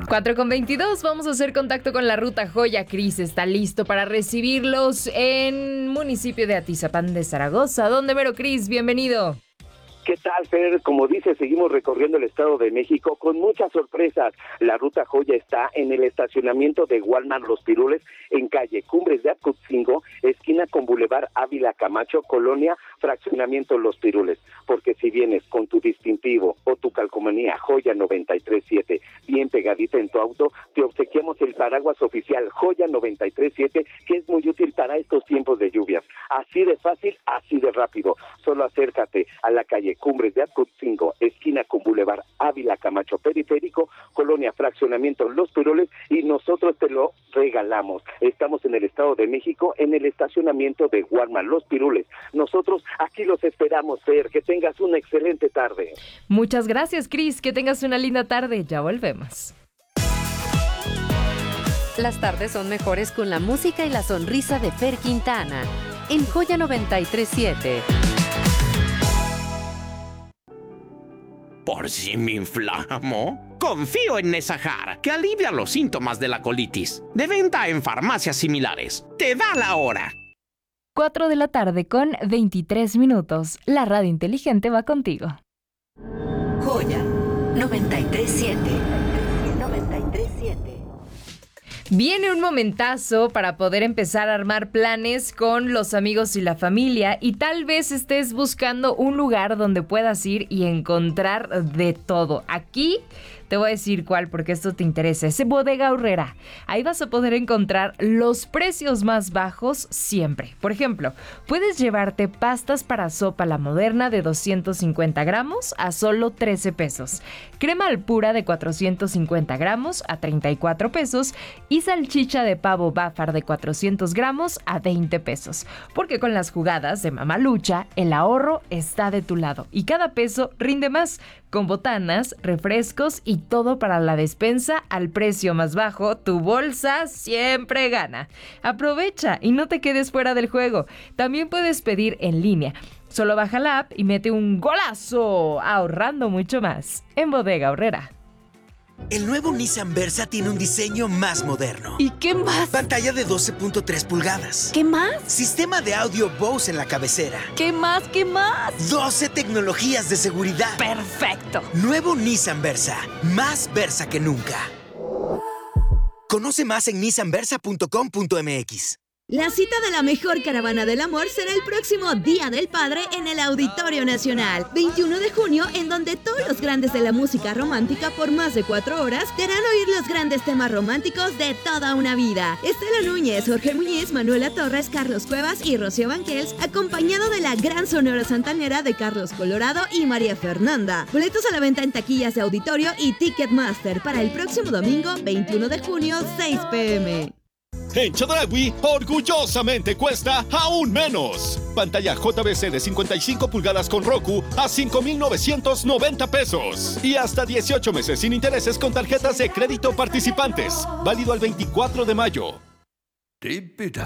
4:22, vamos a hacer contacto con la Ruta Joya. Cris está listo para recibirlos en municipio de Atizapán de Zaragoza. ¿Dónde mero, Cris? Bienvenido. ¿Qué tal, Fer? Como dice, seguimos recorriendo el Estado de México con muchas sorpresas. La Ruta Joya está en el estacionamiento de Walmart Los Pirules, en calle Cumbres de Atzcotingo, esquina con Boulevard Ávila Camacho, Colonia, Fraccionamiento Los Pirules. Porque si vienes con tu distintivo o tu calcomanía Joya 937 bien pegadita en tu auto, te obsequiamos el paraguas oficial Joya 937, que es muy útil para estos tiempos de lluvias. Así de fácil, así de rápido. Solo acércate a la calle Cumbres de Atzcotingo, esquina con Boulevard Ávila Camacho Periférico, Colonia Fraccionamiento Los Pirules, y nosotros te lo regalamos. Estamos en el Estado de México, en el estacionamiento de Walmart Los Pirules. Nosotros aquí los esperamos, Fer. Que tengas una excelente tarde. Muchas gracias, Cris. Que tengas una linda tarde. Ya volvemos. Las tardes son mejores con la música y la sonrisa de Fer Quintana en Joya 93.7. ¿Por si me inflamo? Confío en Nesajar, que alivia los síntomas de la colitis. De venta en farmacias similares. Te da la hora. 4:23 La radio inteligente va contigo. Joya 93.7. 93.7. Viene un momentazo para poder empezar a armar planes con los amigos y la familia, y tal vez estés buscando un lugar donde puedas ir y encontrar de todo. Aquí te voy a decir cuál, porque esto te interesa. Es Bodega Aurrera. Ahí vas a poder encontrar los precios más bajos siempre. Por ejemplo, puedes llevarte pastas para sopa La Moderna de 250 gramos a solo 13 pesos. Crema al pura de 450 gramos a 34 pesos. Y salchicha de pavo Bafar de 400 gramos a 20 pesos. Porque con las jugadas de Mamalucha, el ahorro está de tu lado. Y cada peso rinde más. Con botanas, refrescos y todo para la despensa al precio más bajo, tu bolsa siempre gana. Aprovecha y no te quedes fuera del juego. También puedes pedir en línea. Solo baja la app y mete un golazo, ahorrando mucho más en Bodega Aurrera. El nuevo Nissan Versa tiene un diseño más moderno. ¿Y qué más? Pantalla de 12.3 pulgadas. ¿Qué más? Sistema de audio Bose en la cabecera. ¿Qué más? ¿Qué más? 12 tecnologías de seguridad. ¡Perfecto! Nuevo Nissan Versa. Más Versa que nunca. Conoce más en nissanversa.com.mx. La cita de la mejor caravana del amor será el próximo Día del Padre en el Auditorio Nacional, 21 de junio, en donde todos los grandes de la música romántica por más de 4 horas te harán oír los grandes temas románticos de toda una vida. Estela Núñez, Jorge Muñiz, Manuela Torres, Carlos Cuevas y Rocío Banquels, acompañado de la gran Sonora Santanera de Carlos Colorado y María Fernanda. Boletos a la venta en taquillas de auditorio y Ticketmaster para el próximo domingo, 21 de junio, 6 p.m. En Chedraui, orgullosamente cuesta aún menos. Pantalla JVC de 55 pulgadas con Roku a 5,990 pesos. Y hasta 18 meses sin intereses con tarjetas de crédito participantes. Válido al 24 de mayo. Tip it up.